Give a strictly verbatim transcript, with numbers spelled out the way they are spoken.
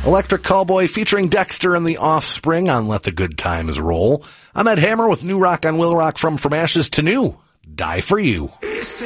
Electric Callboy featuring Dexter and the Offspring on Let the Good Times Roll. I'm Ed Hammer with New Rock on Will Rock from From Ashes to New. Die for You.